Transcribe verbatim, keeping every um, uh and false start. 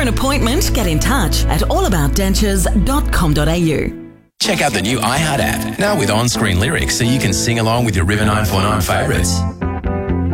an appointment, get in touch at allaboutdentures dot com dot a u. Check out the new iHeart app, now with on-screen lyrics so you can sing along with your River nine four nine favourites.